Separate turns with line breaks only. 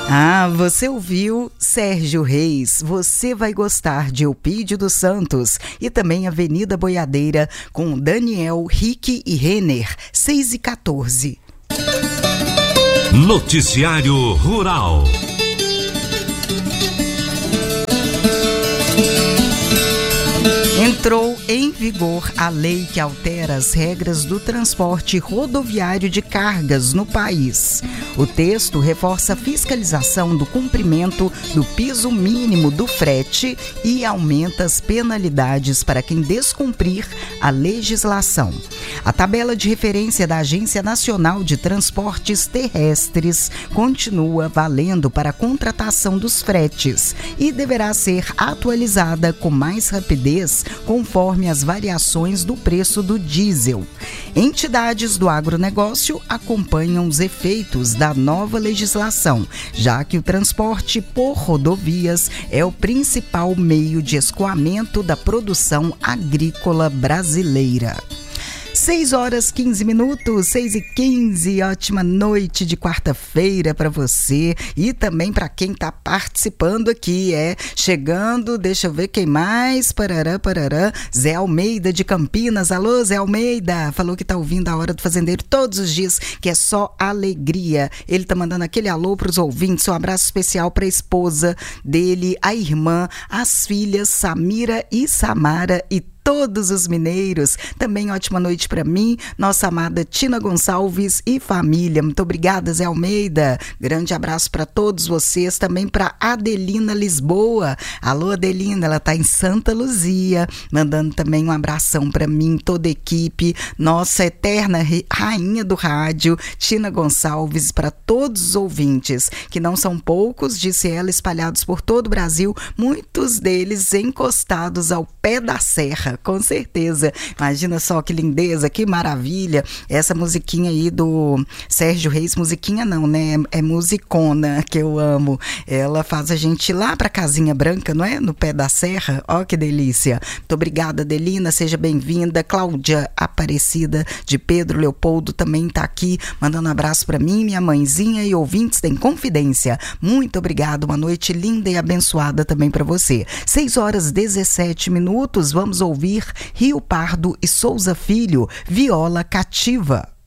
Ah, você ouviu Sérgio Reis, Você Vai Gostar, de Eupídio dos Santos, e também Avenida Boiadeira com Daniel, Rick e Renner, 6h14.
Noticiário Rural.
Entrou em vigor a lei que altera as regras do transporte rodoviário de cargas no país. O texto reforça a fiscalização do cumprimento do piso mínimo do frete e aumenta as penalidades para quem descumprir a legislação. A tabela de referência da Agência Nacional de Transportes Terrestres continua valendo para a contratação dos fretes e deverá ser atualizada com mais rapidez conforme as variações do preço do diesel. Entidades do agronegócio acompanham os efeitos da nova legislação, já que o transporte por rodovias é o principal meio de escoamento da produção agrícola brasileira. 6h15, 6h15, ótima noite de quarta-feira para você e também para quem está participando aqui, chegando, deixa eu ver quem mais, parará, Zé Almeida de Campinas, alô Zé Almeida, falou que tá ouvindo a Hora do Fazendeiro todos os dias, que é só alegria, ele tá mandando aquele alô para os ouvintes, um abraço especial para a esposa dele, a irmã, as filhas Samira e Samara e todos os mineiros. Também ótima noite para mim, nossa amada Tina Gonçalves e família. Muito obrigada, Zé Almeida. Grande abraço para todos vocês. Também para Adelina Lisboa. Alô, Adelina, ela tá em Santa Luzia, mandando também um abração para mim, toda a equipe, nossa eterna rainha do rádio, Tina Gonçalves, para todos os ouvintes, que não são poucos, disse ela, espalhados por todo o Brasil, muitos deles encostados ao pé da serra. Com certeza, imagina só que lindeza, que maravilha, essa musiquinha aí do Sérgio Reis, musiquinha não, né, é musicona, que eu amo, ela faz a gente ir lá pra Casinha Branca, não é? No pé da serra, ó que delícia. Muito obrigada, Adelina, seja bem-vinda. Cláudia Aparecida de Pedro Leopoldo também tá aqui, mandando um abraço pra mim, minha mãezinha e ouvintes da Inconfidência. Muito obrigada, uma noite linda e abençoada também pra você. 6h17, vamos ouvir Rio Pardo e Souza Filho, Viola Cativa.